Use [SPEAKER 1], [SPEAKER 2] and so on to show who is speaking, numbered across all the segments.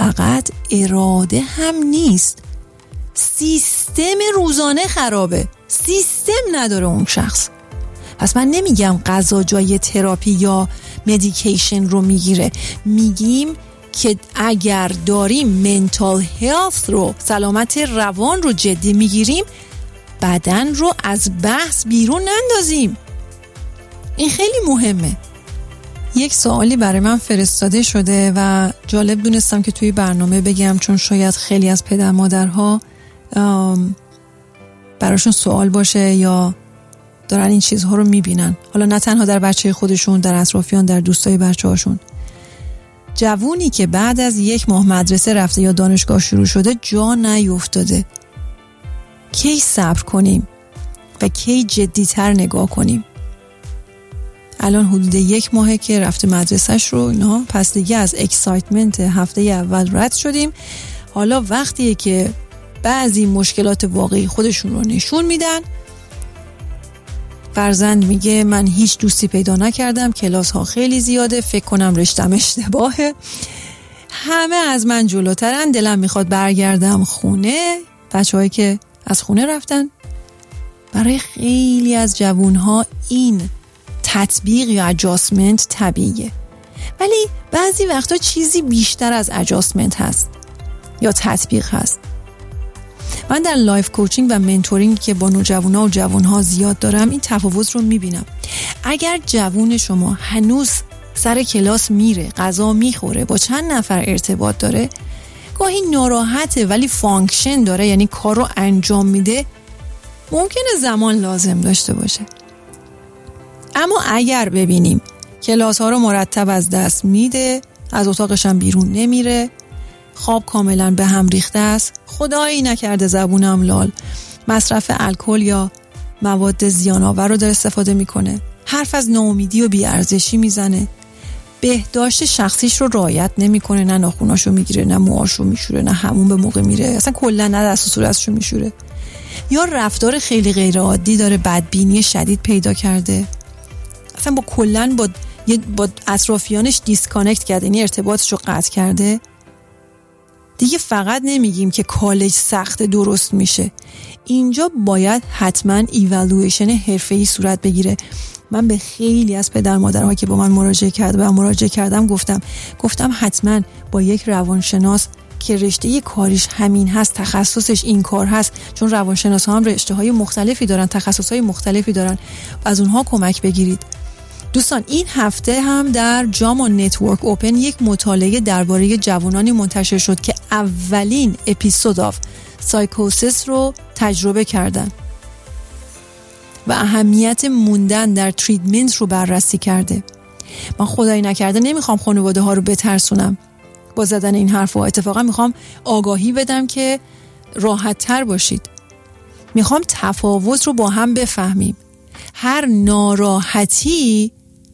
[SPEAKER 1] فقط اراده هم نیست، سیستم روزانه خرابه، سیستم نداره اون شخص. پس من نمیگم غذا جای تراپی یا مدیکیشن رو میگیره، میگیم که اگر داریم منتال هلث رو، سلامت روان رو جدی میگیریم، بدن رو از بحث بیرون نندازیم. این خیلی مهمه. یک سوالی برای من فرستاده شده و جالب دونستم که توی برنامه بگم، چون شاید خیلی از پدر مادرها براشون سوال باشه یا دارن این چیزها رو میبینن، حالا نه تنها در بچه خودشون، در اطرافیان، در دوستای بچه هاشون. جوونی که بعد از 1 ماه مدرسه رفته یا دانشگاه شروع شده جا نیفتاده، کی صبر کنیم و کی جدی‌تر نگاه کنیم؟ الان حدود 1 ماهه که رفته مدرسهش رو اینا، پس دیگه از اکسایتمنت هفته اول رد شدیم. حالا وقتیه که بعضی مشکلات واقعی خودشون رو نشون میدن. فرزند میگه من هیچ دوستی پیدا نکردم، کلاس ها خیلی زیاده، فکر کنم رشتم اشتباهه، همه از من جلوترن، دلم میخواد برگردم خونه. بچه‌هایی که از خونه رفتن، برای خیلی از جوانها این تطبیق یا اجاستمنت طبیعیه، ولی بعضی وقتا چیزی بیشتر از اجاستمنت هست یا تطبیق هست. من در لایف کوچینگ و منتورینگ که با نوجوانا و جوانها زیاد دارم این تفاوت رو میبینم. اگر جوان شما هنوز سر کلاس میره، غذا میخوره، با چند نفر ارتباط داره، گاهی ناراحته ولی فانکشن داره، یعنی کار رو انجام میده، ممکنه زمان لازم داشته باشه. اما اگر ببینیم کلاس ها رو مرتب از دست میده، از اتاقش هم بیرون نمیره، خواب کاملا به هم ریخته است، خدایی نکرده زبونم لال، مصرف الکل یا مواد زیان‌آور رو داره استفاده میکنه، حرف از ناامیدی و بی‌ارزشی میزنه، بهداشت شخصیش رو رعایت نمیکنه، نه ناخوناشو میگیره، نه موهاشو میشوره، نه همون به موقع میره، اصلا کلا نه دست و صورتشو میشوره، یا رفتار خیلی غیر عادی داره، بدبینی شدید پیدا کرده، اصلا با اطرافیانش دیسکانکت کرده، یعنی ارتباطش رو قطع کرده. دیگه فقط نمیگیم که کالج سخت درست میشه، اینجا باید حتما ایوالویشن حرفه‌ای صورت بگیره. من به خیلی از پدر مادرها که با من مراجعه کردم گفتم حتما با یک روانشناس که رشته کاریش همین هست، تخصصش این کار هست، چون روانشناس‌ها هم رشته‌های مختلفی دارن، تخصص‌های مختلفی دارن، از اونها کمک بگیرید. دوستان این هفته هم در جاما نتورک اوپن یک مطالعه درباره جوانانی منتشر شد که اولین اپیزود آف سایکوسیس رو تجربه کردن و اهمیت موندن در تریتمنت رو بررسی کرده. من خدایی نکرده نمیخوام خانواده ها رو بترسونم با زدن این حرفا، اتفاقا میخوام آگاهی بدم که راحت تر باشید. میخوام تفاوت رو با هم بفهمیم. هر ناراحتی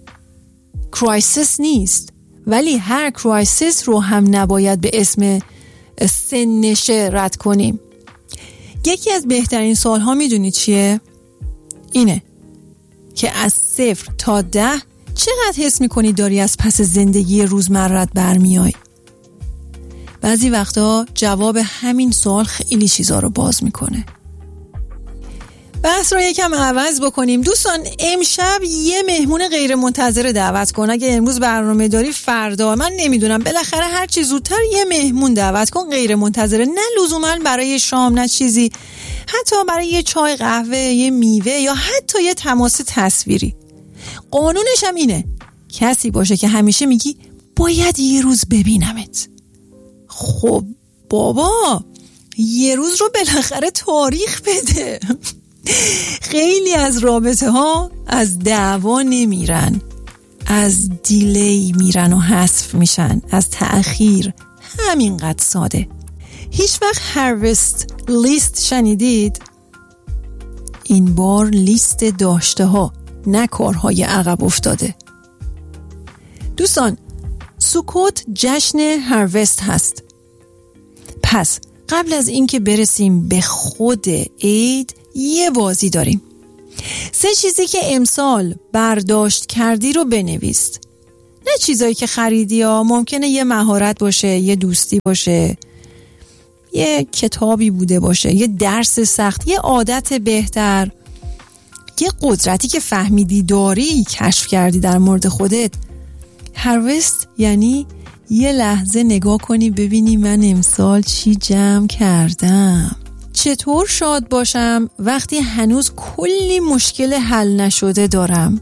[SPEAKER 1] کرایسیس نیست، ولی هر کرایسیس رو هم نباید به اسم سنشه رد کنیم. یکی از بهترین سوال ها میدونید چیه؟ اینه که از 0 تا 10 چقدر حس میکنی داری از پس زندگی روزمرت برمیای؟ بعضی وقتا جواب همین سوال خیلی چیزا رو باز میکنه. بحث رو یکم عوض بکنیم. دوستان امشب یه مهمون غیر منتظره دعوت کن. اگه امروز برنامه داری فردا، من نمیدونم، بالاخره هر چی زودتر یه مهمون دعوت کن غیر منتظره، نه لزوما برای شام، نه چیزی، حتی برای یه چای قهوه، یه میوه یا حتی یه تماس تصویری. قانونش هم اینه کسی باشه که همیشه میگی باید یه روز ببینمت. خب بابا یه روز رو بالاخره تاریخ بده. خیلی از رابطه ها از دعوا نمیرن، از دیلی میرن و حذف میشن، از تأخیر. همینقدر ساده. هیچ وقت هاروست لیست شنیدید؟ این بار لیست داشته ها، نه کارهای عقب افتاده. دوستان سکوت جشن هاروست هست. پس قبل از اینکه برسیم به خود عید یه بازی داریم. 3 چیزی که امسال برداشت کردی رو بنویس. نه چیزایی که خریدی ها، ممکنه یه مهارت باشه، یه دوستی باشه، یه کتابی بوده باشه، یه درس سخت، یه عادت بهتر، یه قدرتی که فهمیدی داری، کشف کردی در مورد خودت. هاروست یعنی یه لحظه نگاه کنی ببینی من امسال چی جمع کردم. چطور شاد باشم وقتی هنوز کلی مشکل حل نشده دارم؟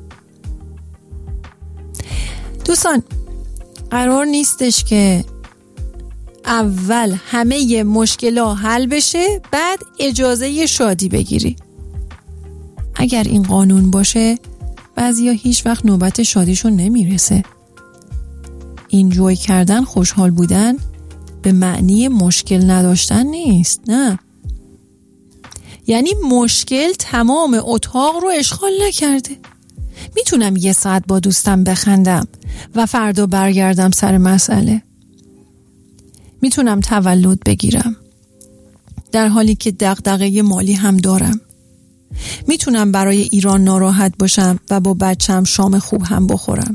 [SPEAKER 1] دوستان، قرار نیستش که اول همه مشکل‌ها حل بشه بعد اجازه شادی بگیری. اگر این قانون باشه بعضیا هیچ وقت نوبت شادیشون نمیرسه. اینجوی کردن، خوشحال بودن به معنی مشکل نداشتن نیست. نه، یعنی مشکل تمام اتاق رو اشغال نکرده. میتونم 1 ساعت با دوستم بخندم و فردا برگردم سر مسئله. میتونم تولد بگیرم در حالی که دغدغه مالی هم دارم. میتونم برای ایران ناراحت باشم و با بچم شام خوب هم بخورم.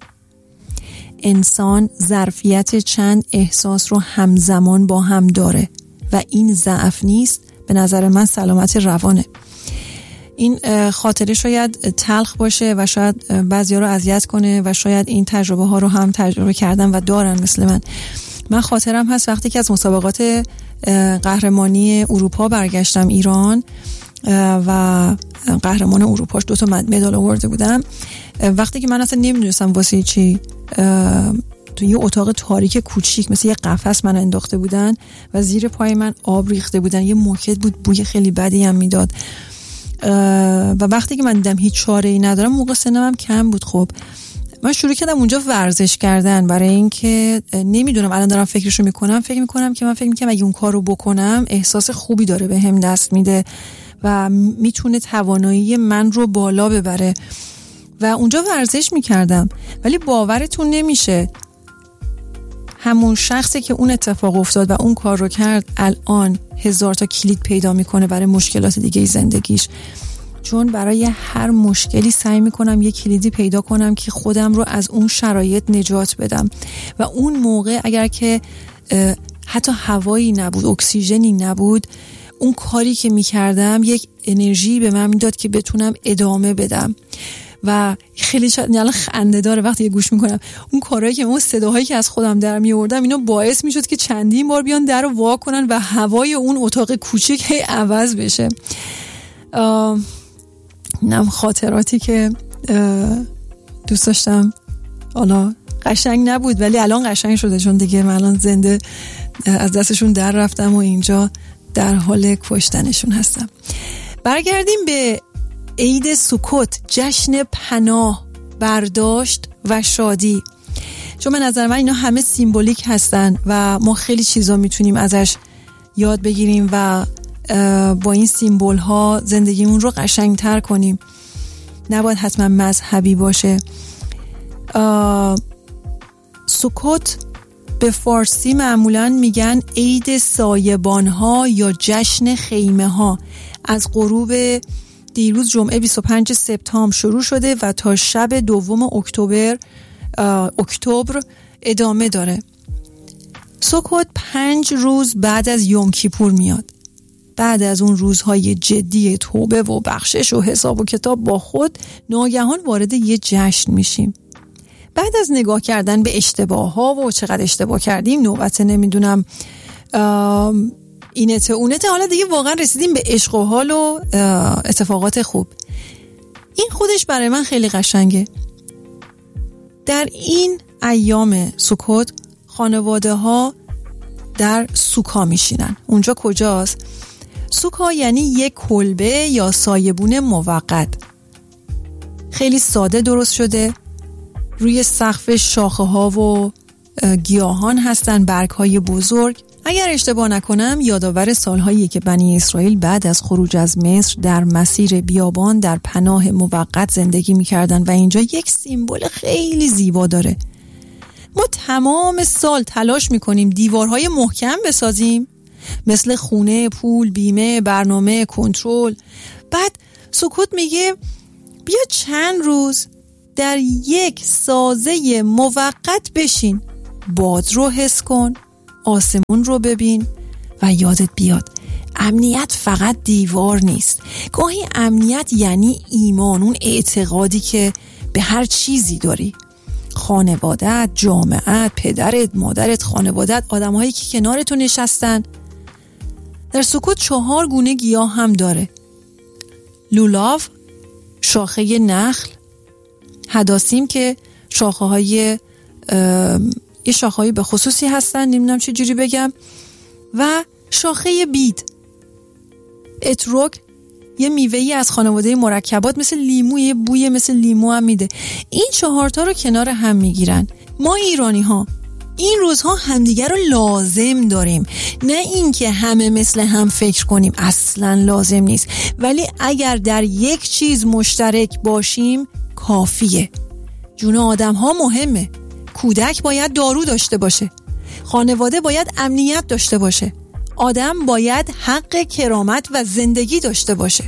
[SPEAKER 1] انسان ظرفیت چند احساس رو همزمان با هم داره و این ضعف نیست، به نظر من سلامت روانه. این خاطره شاید تلخ باشه و شاید بعضیا رو اذیت کنه و شاید این تجربه ها رو هم تجربه کردن و دارن مثل من خاطرم هست وقتی که از مسابقات قهرمانی اروپا برگشتم ایران و قهرمان اروپاش 2 مدال آورده بودم. وقتی که من اصلا نمیدونستم واسه چی تو یه اتاق تاریک کوچیک مثل یه قفس من انداخته بودن و زیر پای من آب ریخته بودن. یه موکت بود، بوی خیلی بدی هم میداد و وقتی که من دیدم هیچ چاره‌ای ندارم، موقع سنم هم کم بود، خب من شروع کردم اونجا ورزش کردن برای اینکه نمیدونم الان دارم فکر میکنم که اگه اون کارو بکنم احساس خوبی داره بهم دست میده و میتونه توانایی من رو بالا ببره و اونجا ورزش میکردم. ولی باورتون نمیشه همون شخصی که اون اتفاق افتاد و اون کار رو کرد الان 1000 تا کلید پیدا میکنه برای مشکلات دیگه زندگیش، چون برای هر مشکلی سعی میکنم یه کلیدی پیدا کنم که خودم رو از اون شرایط نجات بدم و اون موقع اگر که حتی هوایی نبود، اکسیژنی نبود، اون کاری که میکردم یک انرژی به من میداد که بتونم ادامه بدم و خیلی الان خنده داره وقتی گوش میکنم اون کارهایی که اون صداهایی که از خودم در میآوردم، اینا باعث میشد که چندین بار بیان در رو وا کنن و هوای اون اتاق کوچیک هی عوض بشه. اینم خاطراتی که دوست داشتم. حالا قشنگ نبود ولی الان قشنگ شده چون دیگه من الان زنده از دستشون در رفتم و اینجا در حال کشتنشون هستم. برگردیم به عید سکوت، جشن پناه، برداشت و شادی، چون به نظر من اینا همه سیمبولیک هستن و ما خیلی چیزا میتونیم ازش یاد بگیریم و با این سیمبول ها زندگیمون رو قشنگتر کنیم. نباید حتما مذهبی باشه. سکوت به فارسی معمولاً میگن عید سایبان ها یا جشن خیمه ها. از غروب دیروز جمعه 25 سپتامبر شروع شده و تا شب 2 اکتبر ادامه داره. سکوت 5 روز بعد از یوم کیپور میاد. بعد از اون روزهای جدی توبه و بخشش و حساب و کتاب با خود، ناگهان وارد یه جشن میشیم. بعد از نگاه کردن به اشتباه ها و چقدر اشتباه کردیم، نوبت نمیدونم اینته اونته، حالا دیگه واقعا رسیدیم به عشق و حال و اتفاقات خوب. این خودش برای من خیلی قشنگه. در این ایام سکوت خانواده ها در سوکا میشینن. اونجا کجاست؟ سوکا یعنی یک کلبه یا سایبون موقت. خیلی ساده درست شده. روی سقف شاخه ها و گیاهان هستن، برگ های بزرگ. اگر اشتباه نکنم یادآور سالهایی که بنی اسرائیل بعد از خروج از مصر در مسیر بیابان در پناه موقت زندگی می‌کردن و اینجا یک سیمبل خیلی زیبا داره. ما تمام سال تلاش می‌کنیم دیوارهای محکم بسازیم، مثل خونه، پول، بیمه، برنامه، کنترل. بعد سکوت میگه بیا چند روز در یک سازه موقت بشین، باد رو حس کن، آسمون رو ببین و یادت بیاد امنیت فقط دیوار نیست. گاهی امنیت یعنی ایمان، اون اعتقادی که به هر چیزی داری، خانوادت، جامعت، پدرت، مادرت، خانوادت، آدم‌هایی که کنارتون نشستن. در سکوت 4 گونه گیاه هم داره: لولاو، شاخه نخل، حداسیم که شاخه‌های یه شاخه‌های به خصوصی هستن، نمیدونم چه جوری بگم، و شاخه بید. اتروک یه میوه‌ای از خانواده مرکبات مثل لیمو، یه بوی مثل لیمو هم میده. این 4 تا رو کنار هم میگیرن. ما ایرانی‌ها این روزها همدیگر رو لازم داریم، نه اینکه همه مثل هم فکر کنیم، اصلا لازم نیست، ولی اگر در یک چیز مشترک باشیم کافیه. جون آدم ها مهمه. کودک باید دارو داشته باشه، خانواده باید امنیت داشته باشه، آدم باید حق کرامت و زندگی داشته باشه.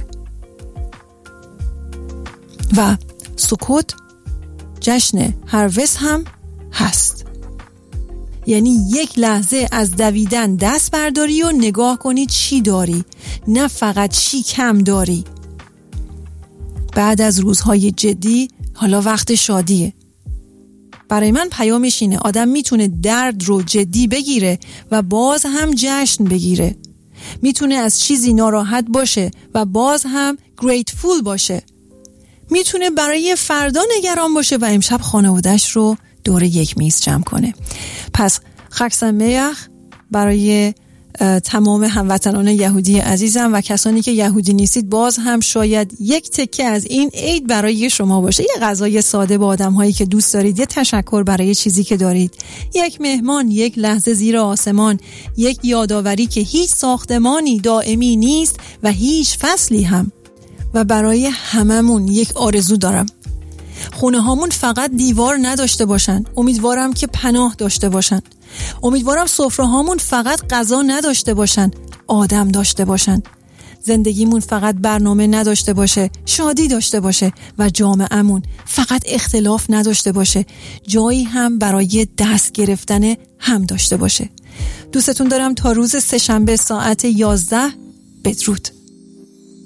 [SPEAKER 1] و سکوت جشن هاروست هم هست، یعنی یک لحظه از دویدن دست برداری و نگاه کنی چی داری، نه فقط چی کم داری. بعد از روزهای جدی حالا وقت شادیه. برای من پیامش اینه: آدم میتونه درد رو جدی بگیره و باز هم جشن بگیره. میتونه از چیزی ناراحت باشه و باز هم گریتفول باشه. میتونه برای فردا نگران باشه و امشب خانواده‌اش رو دور یک میز جمع کنه. پس خگ سمیخ برای تمام هموطنان یهودی عزیزم و کسانی که یهودی نیستید، باز هم شاید یک تکه از این عید برای شما باشه. یه غذای ساده با آدم‌هایی که دوست دارید، یه تشکر برای چیزی که دارید، یک مهمان، یک لحظه زیر آسمان، یک یادآوری که هیچ ساختمانی دائمی نیست و هیچ فصلی هم. و برای هممون یک آرزو دارم: خونه هامون فقط دیوار نداشته باشن، امیدوارم که پناه داشته باشن. امیدوارم سفره هامون فقط غذا نداشته باشن، آدم داشته باشن. زندگیمون فقط برنامه نداشته باشه، شادی داشته باشه. و جامعهمون فقط اختلاف نداشته باشه، جایی هم برای دست گرفتن هم داشته باشه. دوستتون دارم. تا روز سه‌شنبه ساعت 11. بدرود.